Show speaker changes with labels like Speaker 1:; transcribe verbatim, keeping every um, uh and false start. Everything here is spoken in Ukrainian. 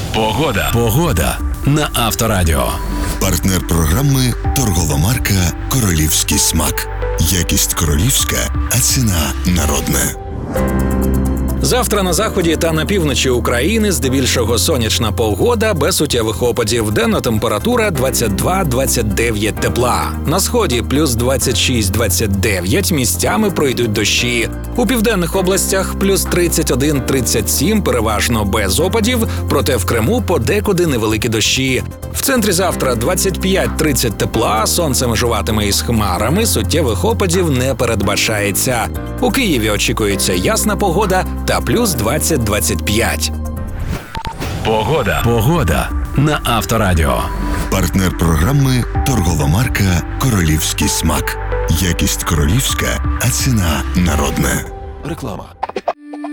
Speaker 1: Погода. Погода на Авторадіо.
Speaker 2: Партнер програми торгова марка «Королівський смак». Якість королівська, а ціна народна.
Speaker 3: Завтра на заході та на півночі України здебільшого сонячна погода без суттєвих опадів. Денна температура двадцять два - двадцять дев'ять тепла. На сході плюс двадцять шість - двадцять дев'ять, місцями пройдуть дощі. У південних областях плюс тридцять один - тридцять сім, переважно без опадів, проте в Криму подекуди невеликі дощі. В центрі завтра двадцять п'ять - тридцять тепла, сонце межуватиме із хмарами, суттєвих опадів не передбачається. У Києві очікується ясна погода та плюс двадцять - двадцять п'ять.
Speaker 1: Погода. Погода на Авторадіо.
Speaker 2: Партнер програми торгова марка «Королівський смак». Якість королівська, а ціна народна.
Speaker 1: Реклама.